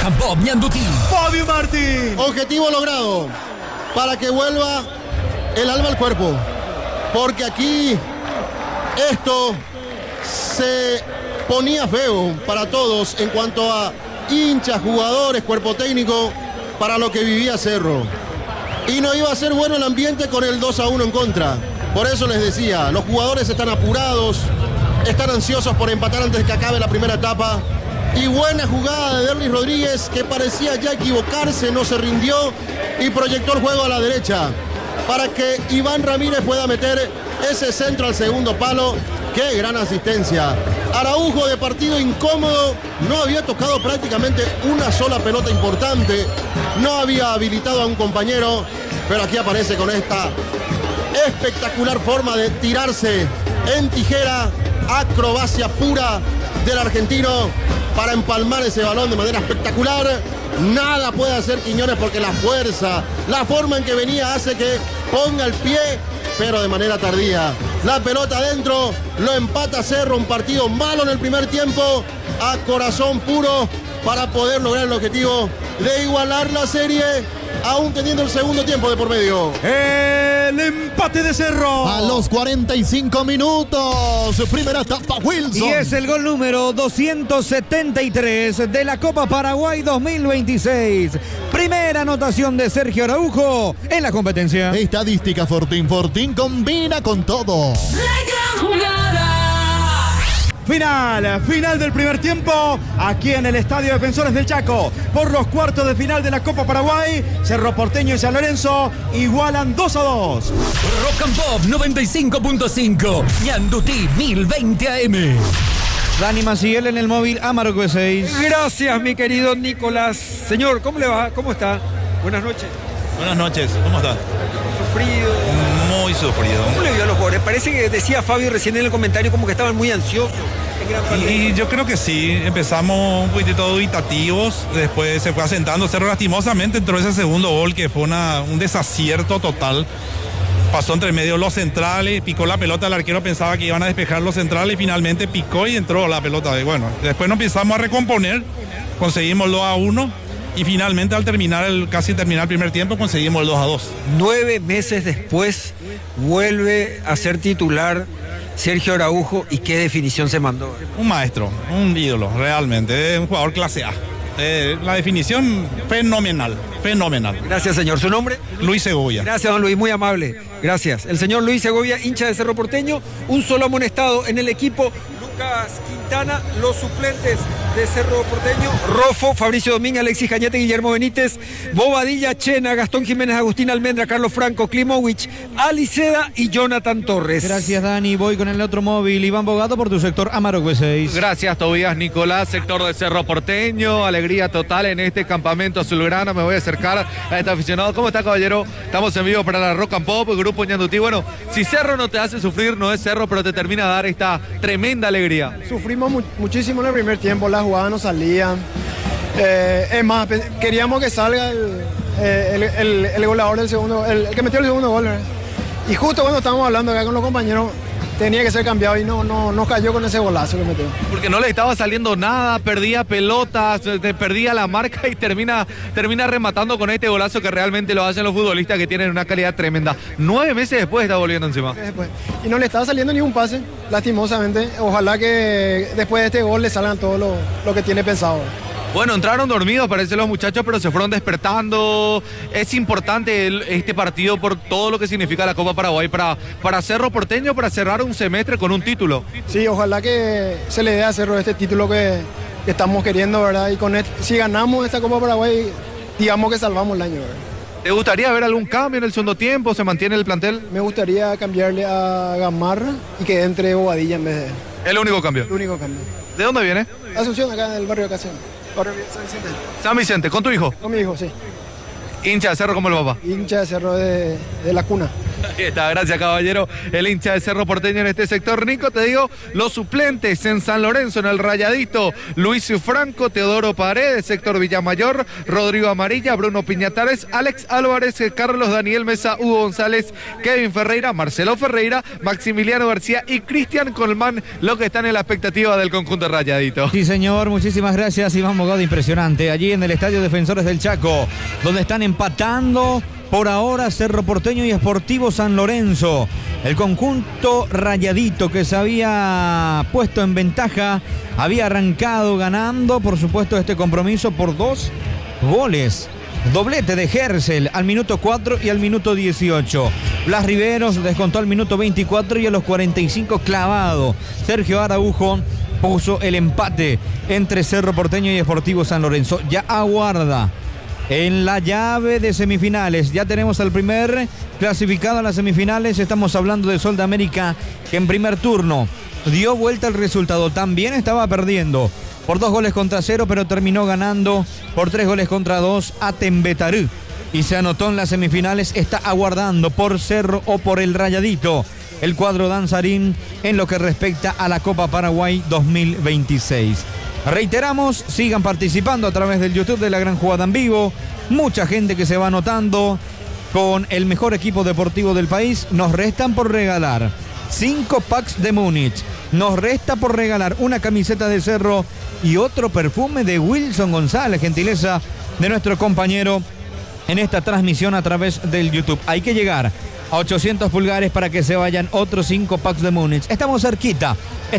and Pop Ñandutí. Fabio Martín. Objetivo logrado para que vuelva el alma al cuerpo. Porque aquí esto se ponía feo para todos en cuanto a hinchas, jugadores, cuerpo técnico, para lo que vivía Cerro. Y no iba a ser bueno el ambiente con el 2-1 en contra. Por eso les decía, los jugadores están apurados, están ansiosos por empatar antes de que acabe la primera etapa. Y buena jugada de Derlis Rodríguez, que parecía ya equivocarse, no se rindió y proyectó el juego a la derecha para que Iván Ramírez pueda meter ese centro al segundo palo. ¡Qué gran asistencia! Araujo, de partido incómodo, no había tocado prácticamente una sola pelota importante, no había habilitado a un compañero, pero aquí aparece con esta espectacular forma de tirarse en tijera, acrobacia pura del argentino para empalmar ese balón de manera espectacular. Nada puede hacer Quiñones porque la fuerza, la forma en que venía hace que ponga el pie, pero de manera tardía. La pelota adentro, lo empata Cerro, un partido malo en el primer tiempo, a corazón puro para poder lograr el objetivo de igualar la serie, aún teniendo el segundo tiempo de por medio. El empate de Cerro. A los 45 minutos, primera etapa, Wilson. Y es el gol número 273 de la Copa Paraguay 2026. Primera anotación de Sergio Araujo en la competencia. Estadística Fortín. Fortín combina con todo. Final del primer tiempo, aquí en el Estadio Defensores del Chaco, por los cuartos de final de la Copa Paraguay. Cerro Porteño y San Lorenzo igualan 2-2. Rock and Pop 95.5, Ñandutí 1020 AM. Dani Maciel en el móvil Amargo 6. Gracias, mi querido Nicolás. Señor, ¿cómo le va? ¿Cómo está? Buenas noches. Buenas noches, ¿cómo está? Sufrido. Muy sufrido. ¿Cómo le vio a los jugadores? Parece que decía Fabio recién en el comentario como que estaban muy ansiosos. Y yo creo que sí, empezamos un poquitito dubitativos, después se fue asentando. Cerro lastimosamente entró ese segundo gol que fue un desacierto total. Pasó entre medio los centrales, picó la pelota, el arquero pensaba que iban a despejar los centrales y finalmente picó y entró la pelota. Y bueno, después nos empezamos a recomponer, conseguimos el 2-1 y finalmente al casi terminar el primer tiempo conseguimos el 2-2. 9 meses después vuelve a ser titular Sergio Araujo, y qué definición se mandó. Un maestro, un ídolo, realmente, un jugador clase A. La definición fenomenal. Gracias, señor. ¿Su nombre? Luis Segovia. Gracias, don Luis, muy amable. Gracias. El señor Luis Segovia, hincha de Cerro Porteño, un solo amonestado en el equipo. Lucas Quintana, los suplentes de Cerro Porteño: Rofo, Fabricio Domínguez, Alexis Cañete, Guillermo Benítez, Bobadilla, Chena, Gastón Jiménez, Agustín Almendra, Carlos Franco, Klimovich, Aliceda y Jonathan Torres. Gracias, Dani. Voy con el otro móvil. Iván Bogado por tu sector Amargo 6. Gracias, Tobías Nicolás, sector de Cerro Porteño. Alegría total en este campamento azulgrana. Me voy a acercar a este aficionado. ¿Cómo está, caballero? Estamos en vivo para la Rock and Pop, el grupo Ñandutí. Bueno, si Cerro no te hace sufrir, no es Cerro, pero te termina de dar esta tremenda alegría. Sufrimos muchísimo en el primer tiempo, las jugadas no salían. Es más, queríamos que salga el goleador del segundo, el que metió el segundo gol, ¿verdad? Y justo cuando estábamos hablando acá con los compañeros, tenía que ser cambiado y no cayó con ese golazo que metió. Porque no le estaba saliendo nada, perdía pelotas, perdía la marca y termina rematando con este golazo que realmente lo hacen los futbolistas que tienen una calidad tremenda. 9 meses después está volviendo encima. Y no le estaba saliendo ni un pase, lastimosamente. Ojalá que después de este gol le salgan todo lo que tiene pensado. Bueno, entraron dormidos, parece, los muchachos, pero se fueron despertando. Es importante este partido por todo lo que significa la Copa Paraguay para Cerro Porteño, para cerrar un semestre con un título. Sí, ojalá que se le dé a Cerro este título que estamos queriendo, ¿verdad? Y si ganamos esta Copa Paraguay, digamos que salvamos el año, ¿verdad? ¿Te gustaría ver algún cambio en el segundo tiempo? ¿Se mantiene el plantel? Me gustaría cambiarle a Gamarra y que entre Bobadilla en vez de... ¿El único cambio? El único cambio. ¿De dónde viene? Asunción, acá en el barrio de Asunción. San Vicente. San Vicente, ¿con tu hijo? Con mi hijo, sí. ¿Hincha de Cerro como el papá? Hincha de Cerro de la cuna. Ahí está, gracias caballero, el hincha de Cerro Porteño en este sector. Nico, te digo, los suplentes en San Lorenzo, en el Rayadito: Luis Franco, Teodoro Paredes, sector Villamayor, Rodrigo Amarilla, Bruno Piñatares, Alex Álvarez, Carlos Daniel Mesa, Hugo González, Kevin Ferreira, Marcelo Ferreira, Maximiliano García y Cristian Colmán, lo que están en la expectativa del conjunto Rayadito. Sí, señor, muchísimas gracias, Iván Bogado, impresionante. Allí en el Estadio Defensores del Chaco, donde están empatando por ahora Cerro Porteño y Sportivo San Lorenzo. El conjunto Rayadito, que se había puesto en ventaja, había arrancado ganando, por supuesto, este compromiso por 2 goles. Doblete de Hersel al minuto 4 y al minuto 18. Blas Riveros descontó al minuto 24 y a los 45 clavado. Sergio Araujo puso el empate entre Cerro Porteño y Sportivo San Lorenzo. Ya aguarda en la llave de semifinales. Ya tenemos al primer clasificado a las semifinales. Estamos hablando de Sol de América, que en primer turno dio vuelta el resultado. También estaba perdiendo por 2-0, pero terminó ganando por 3-2 a Tembetarú. Y se anotó en las semifinales. Está aguardando por Cerro o por el Rayadito el cuadro danzarín en lo que respecta a la Copa Paraguay 2026. Reiteramos, sigan participando a través del YouTube de La Gran Jugada en Vivo. Mucha gente que se va anotando con el mejor equipo deportivo del país. Nos restan por regalar 5 packs de Múnich. Nos resta por regalar una camiseta de Cerro y otro perfume de Wilson González, gentileza de nuestro compañero en esta transmisión a través del YouTube. Hay que llegar a 800 pulgares para que se vayan otros 5 packs de Múnich. Estamos cerquita.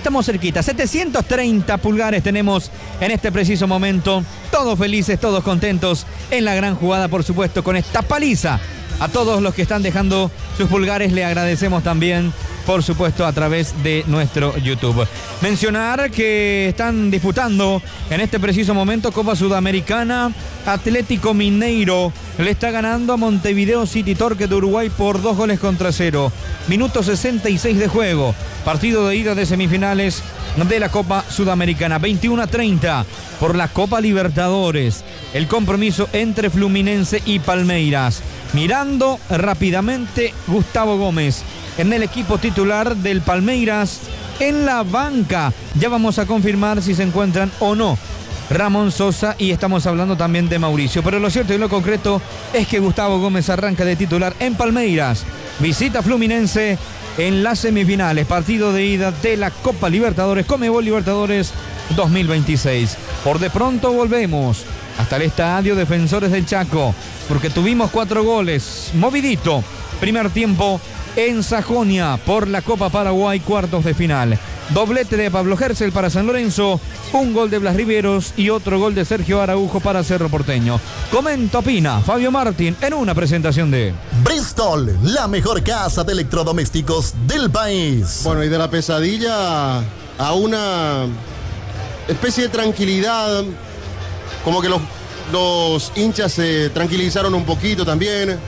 730 pulgares tenemos en este preciso momento. Todos felices, todos contentos en La Gran Jugada, por supuesto, con esta paliza. A todos los que están dejando sus pulgares le agradecemos también, por supuesto, a través de nuestro YouTube. Mencionar que están disputando en este preciso momento Copa Sudamericana. Atlético Mineiro le está ganando a Montevideo City Torque de Uruguay por 2-0. Minuto 66 de juego. Partido de ida de semifinales de la Copa Sudamericana. 21-30 por la Copa Libertadores. El compromiso entre Fluminense y Palmeiras. Mirando rápidamente Gustavo Gómez en el equipo titular del Palmeiras. En la banca ya vamos a confirmar si se encuentran o no Ramón Sosa, y estamos hablando también de Mauricio. Pero lo cierto y lo concreto es que Gustavo Gómez arranca de titular en Palmeiras. Visita Fluminense en las semifinales. Partido de ida de la Copa Libertadores, Conmebol Libertadores 2026. Por de pronto volvemos hasta el Estadio Defensores del Chaco, porque tuvimos 4 goles. Movidito. Primer tiempo en Sajonia por la Copa Paraguay, cuartos de final. Doblete de Pablo Hersel para San Lorenzo, un gol de Blas Riveros y otro gol de Sergio Araujo para Cerro Porteño. Comenta, opina Fabio Martín en una presentación de Bristol, la mejor casa de electrodomésticos del país. Bueno, y de la pesadilla a una especie de tranquilidad, como que los hinchas se tranquilizaron un poquito también,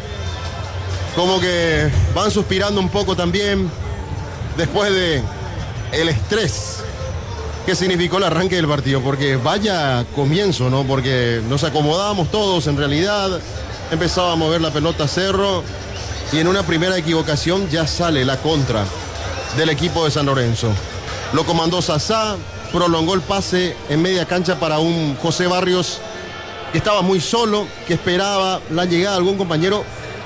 como que van suspirando un poco también después de el estrés que significó el arranque del partido, porque vaya comienzo, ¿no? Porque nos acomodábamos todos, en realidad empezaba a mover la pelota Cerro y en una primera equivocación ya sale la contra del equipo de San Lorenzo. Lo comandó Sasá, prolongó el pase en media cancha para un José Barrios que estaba muy solo, que esperaba la llegada de algún compañero,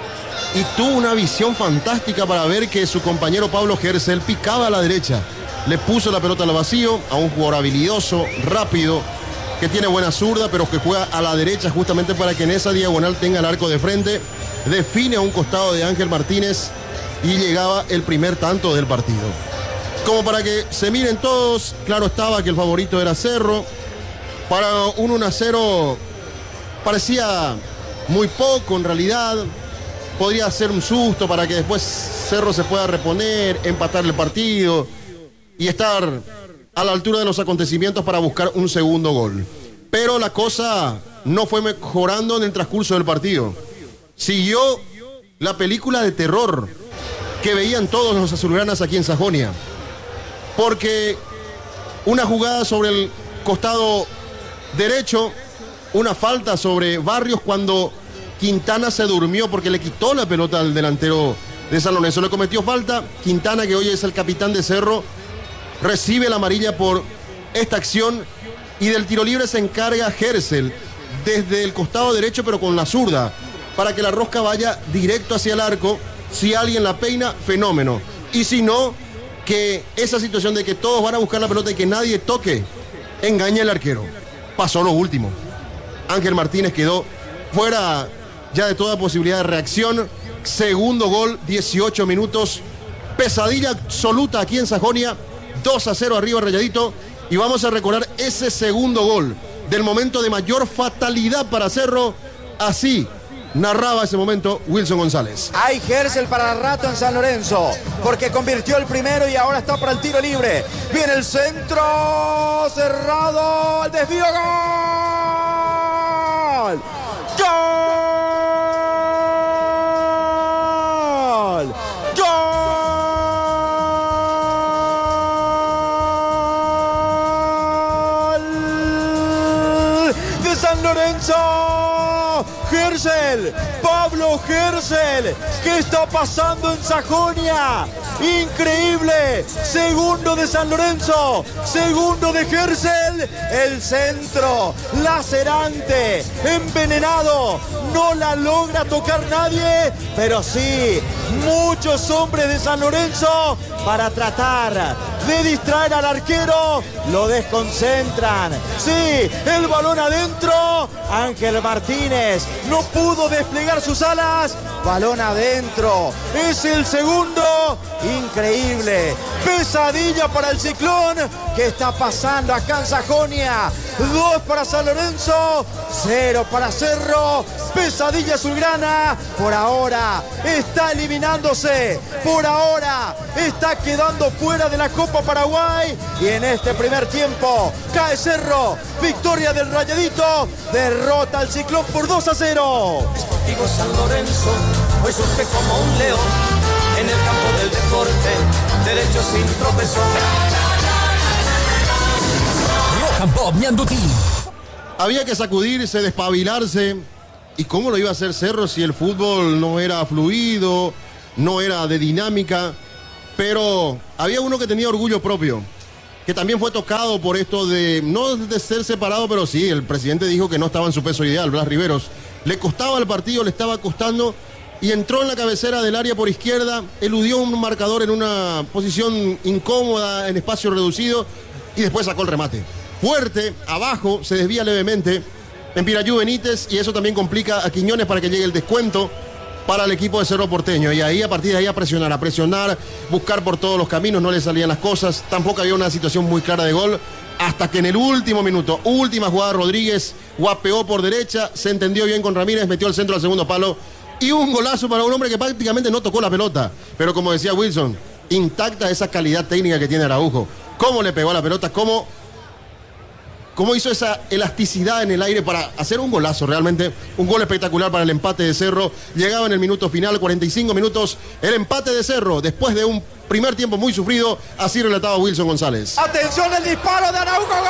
y tuvo una visión fantástica para ver que su compañero Pablo Hersel picaba a la derecha. Le puso la pelota al vacío a un jugador habilidoso, rápido, que tiene buena zurda, pero que juega a la derecha justamente para que en esa diagonal tenga el arco de frente. Define a un costado de Ángel Martínez y llegaba el primer tanto del partido. Como para que se miren todos, claro estaba que el favorito era Cerro. Para un 1-0 parecía muy poco en realidad. Podría ser un susto para que después Cerro se pueda reponer, empatar el partido y estar a la altura de los acontecimientos para buscar un segundo gol. Pero la cosa no fue mejorando en el transcurso del partido. Siguió la película de terror que veían todos los azulgranas aquí en Sajonia. Porque una jugada sobre el costado derecho, una falta sobre Barrios cuando Quintana se durmió porque le quitó la pelota al delantero de San Lorenzo. Le cometió falta. Quintana, que hoy es el capitán de Cerro, recibe la amarilla por esta acción. Y del tiro libre se encarga Gersel desde el costado derecho, pero con la zurda, para que la rosca vaya directo hacia el arco. Si alguien la peina, fenómeno. Y si no, que esa situación de que todos van a buscar la pelota y que nadie toque, engaña al arquero. Pasó lo último. Ángel Martínez quedó fuera ya de toda posibilidad de reacción. Segundo gol, 18 minutos. Pesadilla absoluta aquí en Sajonia. 2-0 arriba Rayadito. Y vamos a recordar ese segundo gol del momento de mayor fatalidad para Cerro. Así narraba ese momento Wilson González. Hay Gersel para rato en San Lorenzo, porque convirtió el primero y ahora está para el tiro libre. Viene el centro, cerrado, el desvío, gol. ¡Gol! ¡Gol! De San Lorenzo. Gersel, Pablo Gersel, ¿qué está pasando en Sajonia? Increíble, segundo de San Lorenzo, segundo de Gersel, el centro, lacerante, envenenado, no la logra tocar nadie, pero sí, muchos hombres de San Lorenzo para tratar de distraer al arquero, lo desconcentran, sí, el balón adentro, Ángel Martínez no pudo desplegar sus alas, balón adentro, es el segundo, increíble, pesadilla para el Ciclón, ¿qué está pasando acá en Sajonia? 2 para San Lorenzo, 0 para Cerro, pesadilla azulgrana, por ahora está eliminándose, por ahora está quedando fuera de la Copa Paraguay y en este primer tiempo cae Cerro, victoria del Rayadito, derrota al Ciclón por 2-0. Sportivo San Lorenzo, hoy surge como un león en el campo del deporte, derecho sin tropezón. Rock and Pop Ñandutí. Había que sacudirse, despabilarse. ¿Y cómo lo iba a hacer Cerro si el fútbol no era fluido, no era de dinámica? Pero había uno que tenía orgullo propio, que también fue tocado por esto de, no de ser separado, pero sí, el presidente dijo que no estaba en su peso ideal, Blas Riveros. Le costaba al partido, le estaba costando, y entró en la cabecera del área por izquierda, eludió un marcador en una posición incómoda, en espacio reducido, y después sacó el remate. Fuerte, abajo, se desvía levemente en Pirayú Benítez, y eso también complica a Quiñones para que llegue el descuento para el equipo de Cerro Porteño. Y ahí, a partir de ahí, a presionar, buscar por todos los caminos, no le salían las cosas. Tampoco había una situación muy clara de gol, hasta que en el último minuto, última jugada, Rodríguez guapeó por derecha, se entendió bien con Ramírez, metió el centro al segundo palo, y un golazo para un hombre que prácticamente no tocó la pelota. Pero como decía Wilson, intacta esa calidad técnica que tiene Araujo. Cómo le pegó a la pelota, cómo hizo esa elasticidad en el aire para hacer un golazo, realmente un gol espectacular para el empate de Cerro. Llegaba en el minuto final, 45 minutos, el empate de Cerro, después de un primer tiempo muy sufrido, así relataba Wilson González. Atención, el disparo de Araujo,